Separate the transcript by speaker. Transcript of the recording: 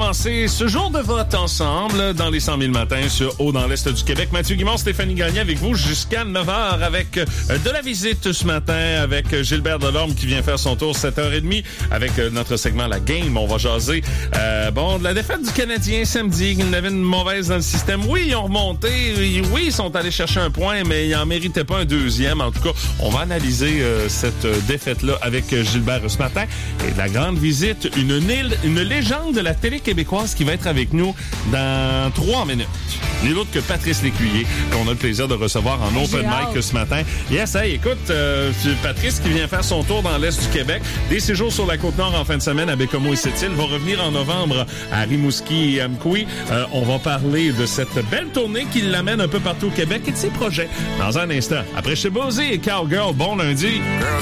Speaker 1: commencer ce jour de vote ensemble dans les 100 000 matins sur Haut dans l'Est du Québec. Mathieu Guimond, Stéphanie Gagné avec vous jusqu'à 9h avec de la visite ce matin avec Gilbert Delorme qui vient faire son tour 7h30 avec notre segment La Game. On va jaser de la défaite du Canadien samedi. Il y avait une mauvaise dans le système. Oui, ils ont remonté. Oui, ils sont allés chercher un point, mais ils n'en méritaient pas un deuxième. En tout cas, on va analyser cette défaite-là avec Gilbert ce matin. Et de la grande visite, une légende de la télé québécoise qui va être avec nous dans 3 minutes. Nul autre que Patrice Lécuyer, qu'on a le plaisir de recevoir en open mic ce matin. Yes, hey, écoute, Patrice qui vient faire son tour dans l'Est du Québec. Des séjours sur la Côte-Nord en fin de semaine à Bécomo et Sept-Îles. Va revenir en novembre à Rimouski et Amqui. On va parler de cette belle tournée qui l'amène un peu partout au Québec et de ses projets dans un instant. Après chez Bosé et Cowgirl, bon lundi.